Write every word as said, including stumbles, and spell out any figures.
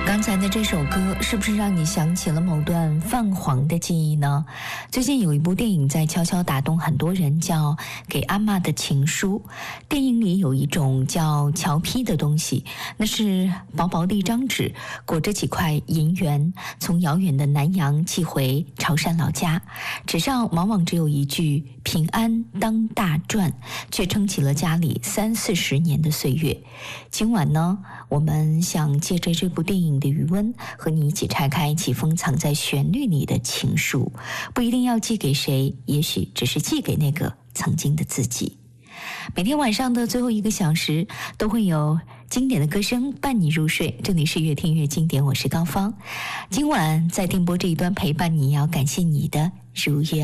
刚才的这首歌是不是让你想起了某段泛黄的记忆呢？最近有一部电影在悄悄打动很多人，叫《给阿嬷的情书》。电影里有一种叫侨坯的东西，那是薄薄的一张纸，裹着几块银元，从遥远的南洋寄回潮汕老家。纸上往往只有一句“平安当大赚”，却撑起了家里三四十年的岁月。今晚呢，我们想借着这部电影的余温，和你一起拆开其封藏在旋律里的情书，不一定要寄给谁，也许只是寄给那个曾经的自己。每天晚上的最后一个小时，都会有经典的歌声伴你入睡。这里是越听越经典，我是高芳。今晚在电波这一端陪伴你，要感谢你的如约